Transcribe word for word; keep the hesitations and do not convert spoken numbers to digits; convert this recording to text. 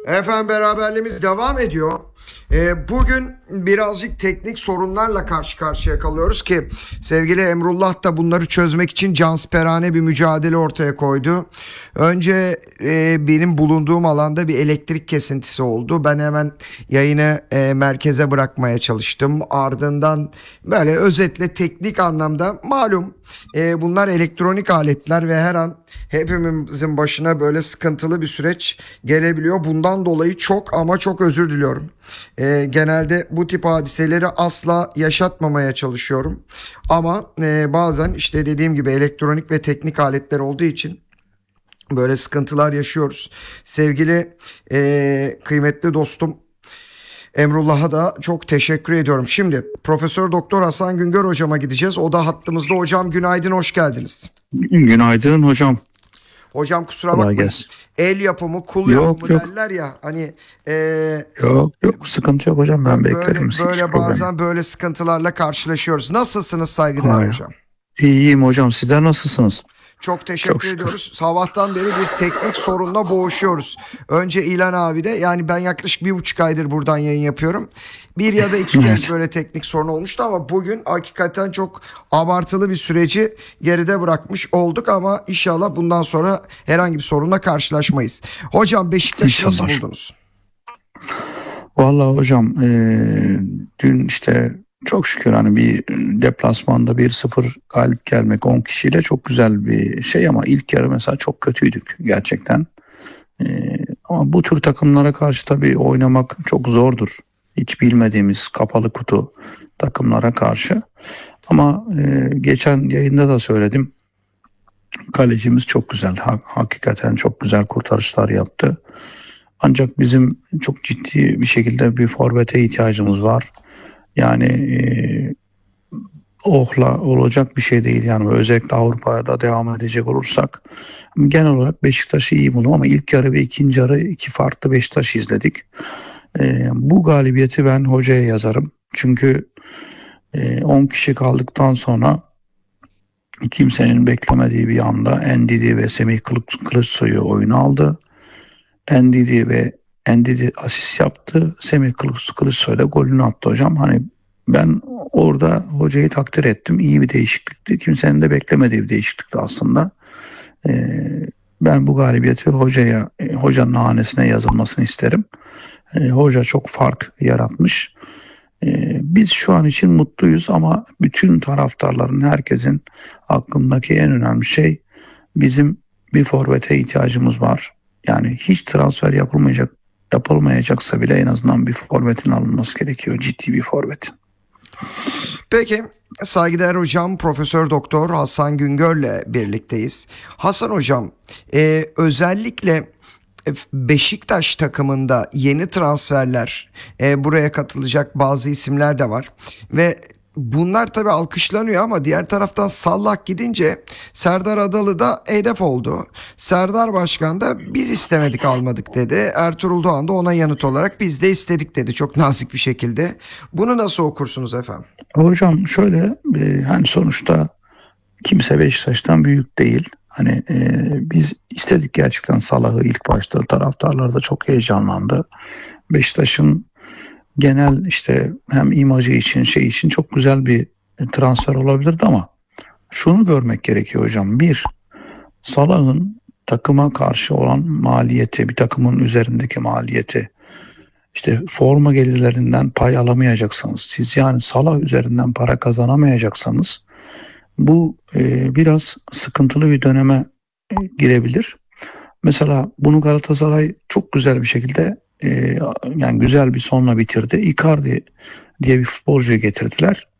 Efendim beraberliğimiz devam ediyor. Ee, bugün birazcık teknik sorunlarla karşı karşıya kalıyoruz ki sevgili Emrullah da bunları çözmek için cansperane bir mücadele ortaya koydu. Önce e, benim bulunduğum alanda bir elektrik kesintisi oldu. Ben hemen yayını e, merkeze bırakmaya çalıştım. Ardından böyle özetle teknik anlamda malum e, bunlar elektronik aletler ve her an hepimizin başına böyle sıkıntılı bir süreç gelebiliyor. Bundan dolayı çok ama çok özür diliyorum. Ee, genelde bu tip hadiseleri asla yaşatmamaya çalışıyorum. Ama e, bazen işte dediğim gibi elektronik ve teknik aletler olduğu için böyle sıkıntılar yaşıyoruz. Sevgili e, kıymetli dostum Emrullah'a da çok teşekkür ediyorum. Şimdi Profesör Doktor Hasan Güngör hocama gideceğiz. O da hattımızda. Hocam günaydın, hoş geldiniz. Günaydın hocam. Hocam kusura Kolay bakmayın. gelsin. El yapımı, kul Yok yapımı yok. derler ya. Hani e, Yok yok, sıkıntı yok hocam, ben böyle beklerim, hiç böyle problem yok. bazen böyle sıkıntılarla karşılaşıyoruz. Nasılsınız saygıdeğer Hayır. hocam? İyiyim hocam, sizler nasılsınız? Çok teşekkür Çok şükür. ediyoruz. Sabahtan beri bir teknik sorunla boğuşuyoruz. Önce İlan abi de, yani ben yaklaşık bir buçuk aydır buradan yayın yapıyorum. Bir ya da iki kez Evet. böyle teknik sorun olmuştu ama bugün hakikaten çok abartılı bir süreci geride bırakmış olduk ama inşallah bundan sonra herhangi bir sorunla karşılaşmayız. Hocam Beşiktaş'ı nasıl İnşallah. buldunuz? Vallahi hocam, eee, dün işte çok şükür hani bir deplasmanda bir sıfır galip gelmek on kişiyle çok güzel bir şey, ama ilk yarı mesela çok kötüydük gerçekten. Eee, ama bu tür takımlara karşı tabii oynamak çok zordur. Hiç bilmediğimiz kapalı kutu takımlara karşı. Ama e, geçen yayında da söyledim. Kalecimiz çok güzel. Ha- hakikaten çok güzel kurtarışlar yaptı. Ancak bizim çok ciddi bir şekilde bir forvete ihtiyacımız var. Yani e, ohla olacak bir şey değil. Yani özellikle Avrupa'da devam edecek olursak. Genel olarak Beşiktaş'ı iyi buldum ama ilk yarı ve ikinci yarı iki farklı Beşiktaş izledik. E, bu galibiyeti ben hocaya yazarım. Çünkü e, on kişi kaldıktan sonra kimsenin beklemediği bir anda Ndidi ve Semih Kılıç- Kılıçsoy'u oyuna aldı. Ndidi ve Ndidi asist yaptı. Semih Kılıç- Kılıçsoy da golünü attı hocam. Hani ben orada hocayı takdir ettim. İyi bir değişiklikti. Kimsenin de beklemediği bir değişiklikti aslında. Ee, ben bu galibiyeti hocaya, e, hocanın hanesine yazılmasını isterim. Ee, hoca çok fark yaratmış. Ee, biz şu an için mutluyuz ama bütün taraftarların, herkesin aklındaki en önemli şey, bizim bir forvete ihtiyacımız var. Yani hiç transfer yapılmayacak yapılmayacaksa bile en azından bir forvetin alınması gerekiyor. Ciddi bir forvet. Peki saygıdeğer hocam Profesör Doktor Hasan Güngör'le birlikteyiz. Hasan hocam, e, özellikle Beşiktaş takımında yeni transferler, e, buraya katılacak bazı isimler de var ve bunlar tabii alkışlanıyor ama diğer taraftan Sallah gidince Serdar Adalı da hedef oldu. Serdar Başkan da biz istemedik almadık dedi. Ertuğrul Doğan da ona yanıt olarak biz de istedik dedi çok nazik bir şekilde. Bunu nasıl okursunuz efendim? Hocam şöyle, e, hani sonuçta kimse Beşiktaş'tan büyük değil. Hani e, biz istedik gerçekten Salah'ı ilk başta, taraftarlar da çok heyecanlandı. Beşiktaş'ın genel işte hem imajı için şey için çok güzel bir transfer olabilirdi ama şunu görmek gerekiyor hocam. Bir, Salah'ın takıma karşı olan maliyeti, bir takımın üzerindeki maliyeti, işte forma gelirlerinden pay alamayacaksınız. Siz yani Salah üzerinden para kazanamayacaksanız bu e, biraz sıkıntılı bir döneme e, girebilir. Mesela bunu Galatasaray çok güzel bir şekilde, e, yani güzel bir sonla bitirdi. Icardi diye bir futbolcu getirdiler.